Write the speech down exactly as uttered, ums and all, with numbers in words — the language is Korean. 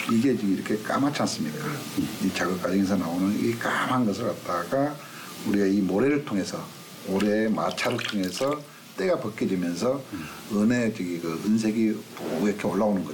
이게 지금 이렇게 까맣지 않습니까? 이 작업 과정에서 나오는 이 까만 것을 갖다가 우리가 이 모래를 통해서 모래의 마찰을 통해서 때가 벗겨지면서 은의 저기 그 은색이 이렇게 올라오는 거죠.